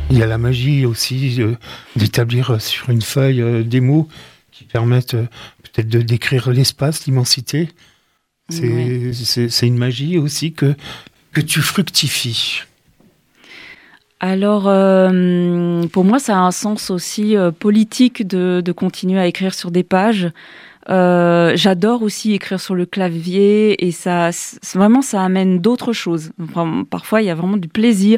Il y a la magie aussi d'établir sur une feuille des mots qui permettent peut-être de décrire l'espace, l'immensité. C'est une magie aussi que tu fructifies. Alors, pour moi, ça a un sens aussi politique de continuer à écrire sur des pages. J'adore aussi écrire sur le clavier et ça amène d'autres choses. Enfin, parfois, il y a vraiment du plaisir.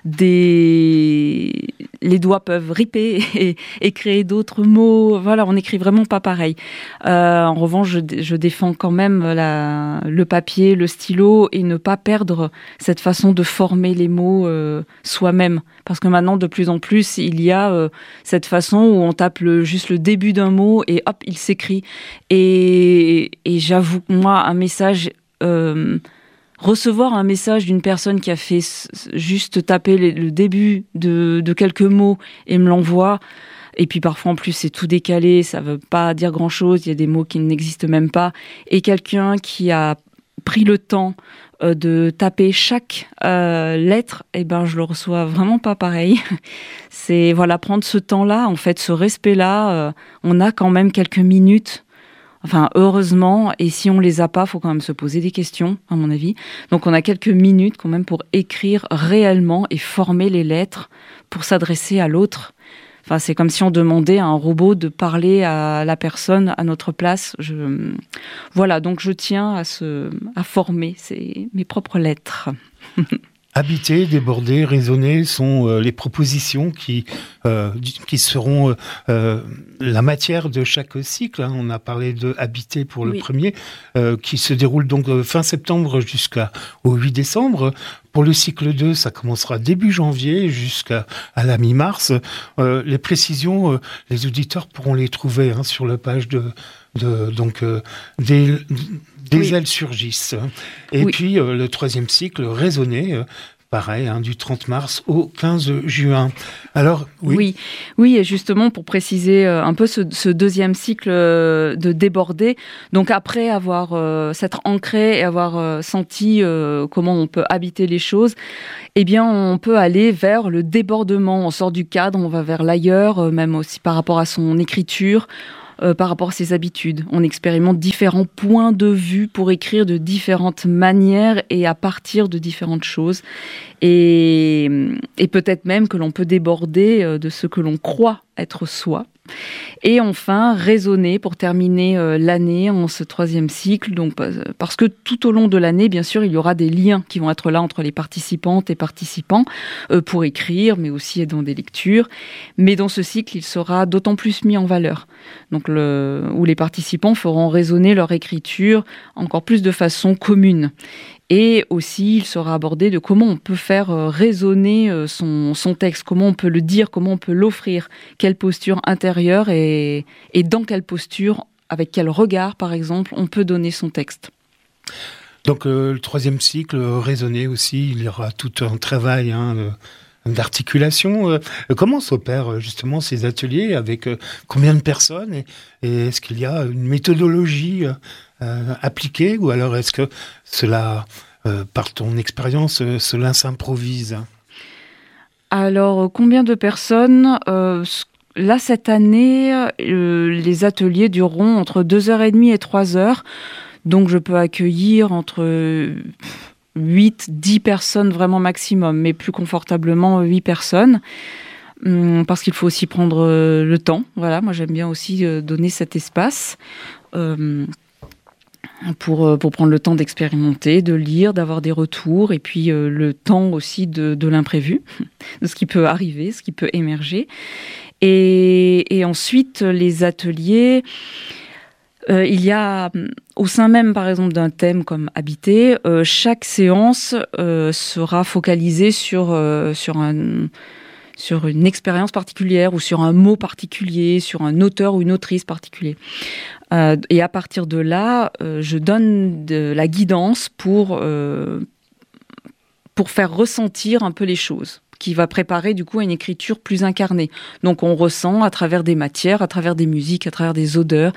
Les doigts peuvent riper et créer d'autres mots. Voilà, on n'écrit vraiment pas pareil. En revanche, je défends quand même le papier, le stylo et ne pas perdre cette façon de former les mots soi-même. Parce que maintenant, de plus en plus, il y a cette façon où on tape juste le début d'un mot et hop, il s'écrit. Et j'avoue que moi, un message, recevoir un message d'une personne qui a fait juste taper le début de quelques mots et me l'envoie, et puis parfois en plus c'est tout décalé, ça veut pas dire grand-chose, il y a des mots qui n'existent même pas, et quelqu'un qui a pris le temps de taper chaque lettre, eh ben je le reçois vraiment pas pareil. C'est prendre ce temps-là, en fait, ce respect-là, on a quand même quelques minutes. Enfin, heureusement, et si on les a pas, faut quand même se poser des questions, à mon avis. Donc, on a quelques minutes quand même pour écrire réellement et former les lettres pour s'adresser à l'autre. Enfin, c'est comme si on demandait à un robot de parler à la personne à notre place. Voilà, donc je tiens à former mes propres lettres. Habiter, déborder, raisonner sont les propositions qui seront la matière de chaque cycle. On a parlé de Habiter pour le premier, qui se déroule donc fin septembre jusqu'au 8 décembre. Pour le cycle 2, ça commencera début janvier jusqu'à la mi-mars. Les précisions, les auditeurs pourront les trouver sur la page des ailes surgissent. Et puis, le troisième cycle, Raisonner, pareil, du 30 mars au 15 juin. Alors, oui, et justement, pour préciser un peu ce deuxième cycle de Déborder, donc après s'être ancré et avoir senti comment on peut habiter les choses, eh bien, on peut aller vers le débordement. On sort du cadre, on va vers l'ailleurs, même aussi par rapport à son écriture, par rapport à ses habitudes. On expérimente différents points de vue pour écrire de différentes manières et à partir de différentes choses. Et peut-être même que l'on peut déborder de ce que l'on croit être soi. Et enfin, raisonner pour terminer l'année en ce troisième cycle. Donc, parce que tout au long de l'année, bien sûr, il y aura des liens qui vont être là entre les participantes et participants pour écrire, mais aussi dans des lectures. Mais dans ce cycle, il sera d'autant plus mis en valeur. Donc, où les participants feront résonner leur écriture encore plus de façon commune. Et aussi, il sera abordé de comment on peut faire résonner son texte, comment on peut le dire, comment on peut l'offrir, quelle posture intérieure et dans quelle posture, avec quel regard, par exemple, on peut donner son texte. Donc, le troisième cycle, Raisonner aussi, il y aura tout un travail d'articulation. Comment s'opèrent justement ces ateliers, avec combien de personnes, et est-ce qu'il y a une méthodologie appliquée, ou alors est-ce que cela, par ton expérience, cela s'improvise? Alors, combien de personnes là, cette année, les ateliers dureront entre 2h30 et 3h. Donc, je peux accueillir entre 8-10 personnes vraiment maximum, mais plus confortablement 8 personnes. Parce qu'il faut aussi prendre le temps. Voilà, moi, j'aime bien aussi donner cet espace pour prendre le temps d'expérimenter, de lire, d'avoir des retours, et puis le temps aussi de l'imprévu, de ce qui peut arriver, ce qui peut émerger. Et ensuite, les ateliers, il y a, au sein même, par exemple, d'un thème comme Habiter, chaque séance sera focalisée sur une expérience particulière ou sur un mot particulier, sur un auteur ou une autrice particulier. Et à partir de là, je donne de la guidance pour faire ressentir un peu les choses. qui va préparer du coup à une écriture plus incarnée. Donc on ressent à travers des matières, à travers des musiques, à travers des odeurs,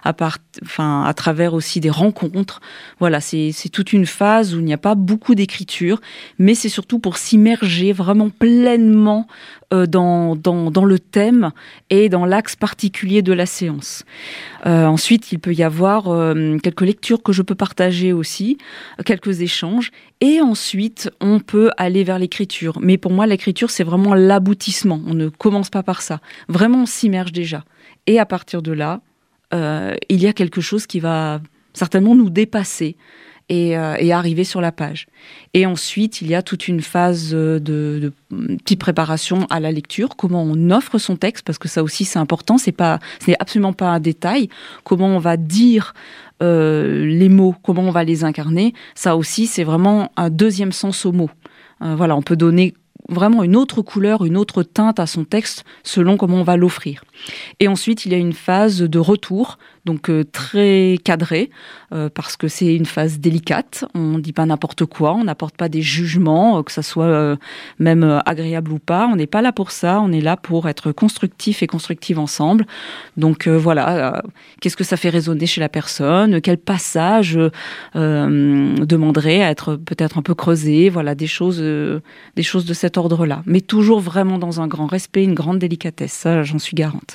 à travers aussi des rencontres. Voilà, c'est toute une phase où il n'y a pas beaucoup d'écriture, mais c'est surtout pour s'immerger vraiment pleinement dans le thème et dans l'axe particulier de la séance. Ensuite, il peut y avoir quelques lectures que je peux partager aussi, quelques échanges, et ensuite on peut aller vers l'écriture. Mais pour moi, l'écriture, c'est vraiment l'aboutissement. On ne commence pas par ça. Vraiment, on s'immerge déjà. Et à partir de là, il y a quelque chose qui va certainement nous dépasser et arriver sur la page. Et ensuite, il y a toute une phase de petite préparation à la lecture, comment on offre son texte, parce que ça aussi c'est important, ce n'est absolument pas un détail, comment on va dire les mots, comment on va les incarner, ça aussi c'est vraiment un deuxième sens aux mots. Voilà, on peut donner vraiment une autre couleur, une autre teinte à son texte selon comment on va l'offrir. Et ensuite, il y a une phase de retour, donc très cadrée, parce que c'est une phase délicate. On ne dit pas n'importe quoi, on n'apporte pas des jugements, que ça soit même agréable ou pas. On n'est pas là pour ça, on est là pour être constructif et constructive ensemble. Donc voilà, qu'est-ce que ça fait résonner chez la personne ? Quel passage demanderait à être peut-être un peu creusé ? Voilà, des choses de cet ordre-là. Mais toujours vraiment dans un grand respect, une grande délicatesse. Ça, j'en suis garante.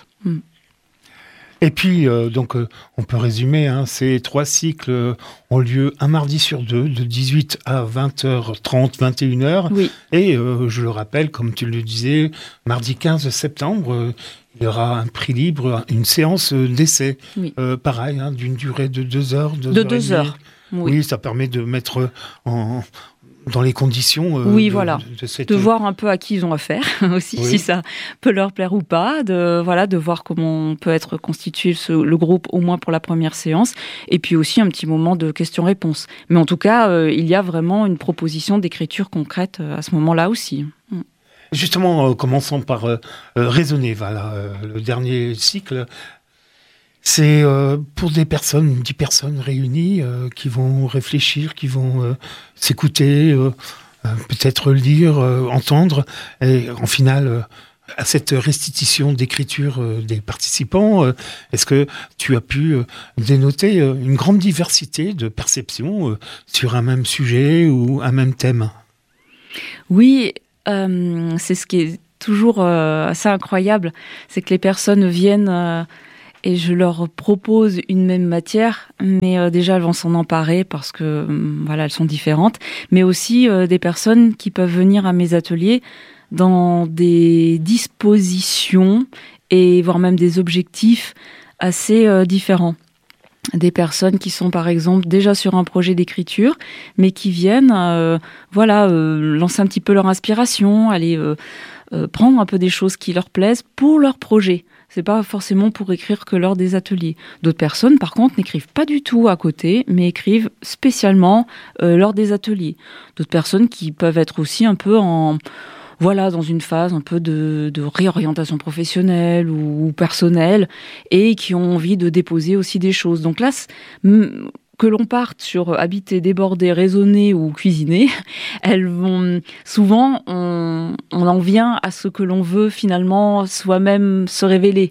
Et puis, on peut résumer, ces 3 cycles ont lieu un mardi sur 2, de 18 à 20h30, 21h. Oui. Et je le rappelle, comme tu le disais, mardi 15 septembre, il y aura un prix libre, une séance d'essai. Oui. Pareil, d'une durée de 2 heures. De 2 heures. Oui, ça permet de mettre dans les conditions de voir un peu à qui ils ont affaire aussi, si ça peut leur plaire ou pas, de voir comment peut être constitué le groupe au moins pour la première séance, et puis aussi un petit moment de questions-réponses. Mais en tout cas, il y a vraiment une proposition d'écriture concrète à ce moment-là aussi. Justement, commençons par raisonner. Voilà, le dernier cycle. C'est pour 10 personnes réunies qui vont réfléchir, qui vont s'écouter, peut-être lire, entendre. Et en final, à cette restitution d'écriture des participants, est-ce que tu as pu dénoter une grande diversité de perceptions sur un même sujet ou un même thème ? Oui, c'est ce qui est toujours assez incroyable, c'est que les personnes viennent... et je leur propose une même matière, mais déjà elles vont s'en emparer parce que elles sont différentes. Mais aussi des personnes qui peuvent venir à mes ateliers dans des dispositions et voire même des objectifs assez différents. Des personnes qui sont par exemple déjà sur un projet d'écriture, mais qui viennent lancer un petit peu leur inspiration, aller prendre un peu des choses qui leur plaisent pour leur projet. C'est pas forcément pour écrire que lors des ateliers. D'autres personnes, par contre, n'écrivent pas du tout à côté, mais écrivent spécialement lors des ateliers. D'autres personnes qui peuvent être aussi un peu dans une phase un peu de réorientation professionnelle ou personnelle, et qui ont envie de déposer aussi des choses. Donc là, que l'on parte sur habiter, déborder, raisonner ou cuisiner, elles vont souvent, on en vient à ce que l'on veut finalement soi-même se révéler.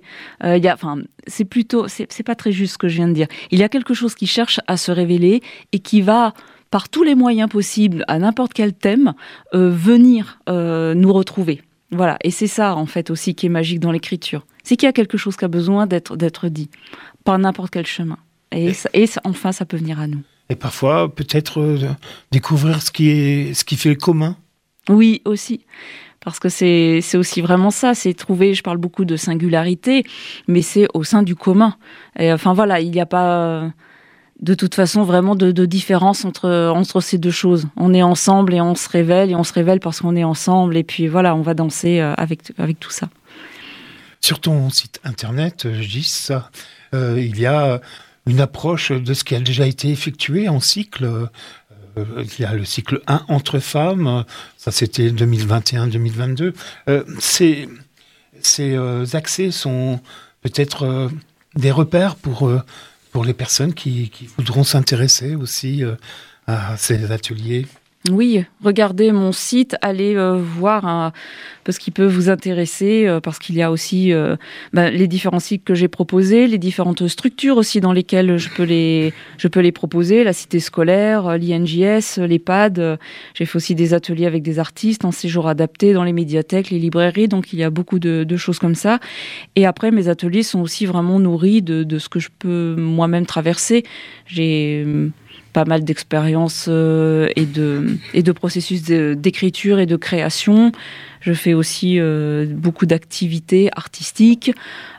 C'est pas très juste ce que je viens de dire. Il y a quelque chose qui cherche à se révéler et qui va, par tous les moyens possibles, à n'importe quel thème, venir nous retrouver. Voilà, et c'est ça en fait aussi qui est magique dans l'écriture. C'est qu'il y a quelque chose qui a besoin d'être dit, par n'importe quel chemin. Et enfin, ça peut venir à nous. Et parfois, peut-être découvrir ce qui fait le commun. Oui, aussi. Parce que c'est aussi vraiment ça, c'est trouver, je parle beaucoup de singularité, mais c'est au sein du commun. Et il n'y a pas de toute façon vraiment de différence entre ces deux choses. On est ensemble et on se révèle parce qu'on est ensemble, et puis on va danser avec tout ça. Sur ton site internet, je dis ça, il y a une approche de ce qui a déjà été effectué en cycle. Il y a le cycle 1 entre femmes, ça c'était 2021-2022. Ces accès sont peut-être des repères pour les personnes qui voudront s'intéresser aussi à ces ateliers. Oui, regardez mon site, allez voir ce qui peut vous intéresser, parce qu'il y a aussi les différents sites que j'ai proposés, les différentes structures aussi dans lesquelles je peux les proposer, la cité scolaire, l'INJS, l'EHPAD. J'ai fait aussi des ateliers avec des artistes en séjour adapté dans les médiathèques, les librairies, donc il y a beaucoup de choses comme ça. Et après, mes ateliers sont aussi vraiment nourris de ce que je peux moi-même traverser. J'ai pas mal d'expériences et de processus d'écriture et de création. Je fais aussi beaucoup d'activités artistiques,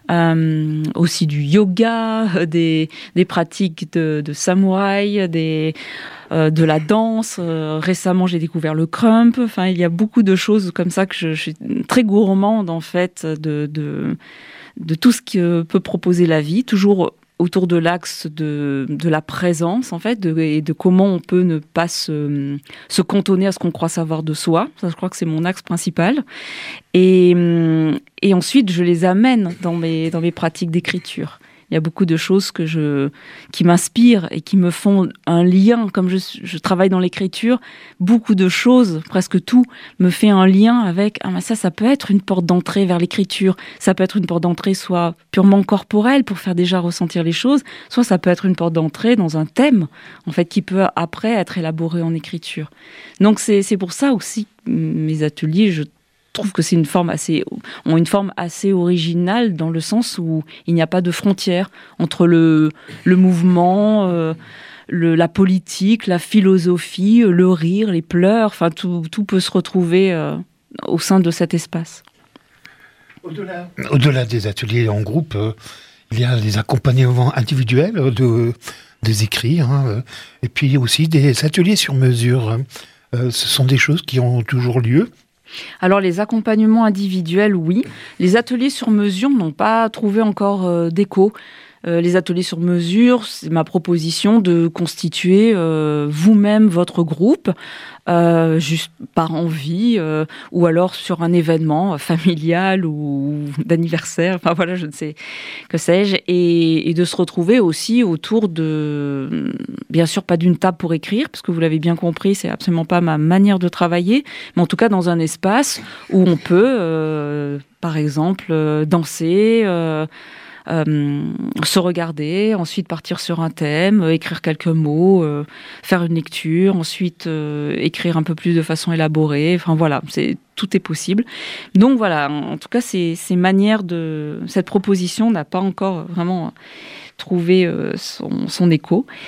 aussi du yoga, des pratiques de samouraï, de la danse. Récemment, j'ai découvert le crump. Enfin, il y a beaucoup de choses comme ça que je suis très gourmande en fait de tout ce que peut proposer la vie, toujours autour de l'axe de la présence, en fait, et de comment on peut ne pas se cantonner à ce qu'on croit savoir de soi. Ça, je crois que c'est mon axe principal. Et ensuite, je les amène dans mes pratiques d'écriture. Il y a beaucoup de choses qui m'inspirent et qui me font un lien. Comme je travaille dans l'écriture, beaucoup de choses, presque tout, me fait un lien avec ça peut être une porte d'entrée vers l'écriture. Ça peut être une porte d'entrée soit purement corporelle pour faire déjà ressentir les choses, soit ça peut être une porte d'entrée dans un thème, en fait, qui peut après être élaboré en écriture. Donc c'est pour ça aussi mes ateliers, je trouve que c'est une forme assez originale dans le sens où il n'y a pas de frontière entre le mouvement, la politique, la philosophie, le rire, les pleurs. Enfin, tout peut se retrouver au sein de cet espace. Au-delà des ateliers en groupe, il y a des accompagnements individuels des écrits, et puis aussi des ateliers sur mesure. Ce sont des choses qui ont toujours lieu. Alors les accompagnements individuels, oui. Les ateliers sur mesure n'ont pas trouvé encore d'écho. Les ateliers sur mesure, c'est ma proposition de constituer vous-même votre groupe, juste par envie, ou alors sur un événement familial ou d'anniversaire, enfin voilà, je ne sais, que sais-je, et de se retrouver aussi autour de, bien sûr pas d'une table pour écrire, parce que vous l'avez bien compris, c'est absolument pas ma manière de travailler, mais en tout cas dans un espace où on peut, par exemple, danser, se regarder, ensuite partir sur un thème, écrire quelques mots, faire une lecture, ensuite écrire un peu plus de façon élaborée. Enfin voilà, tout est possible. Donc voilà, en tout cas, cette proposition n'a pas encore vraiment trouvé son écho.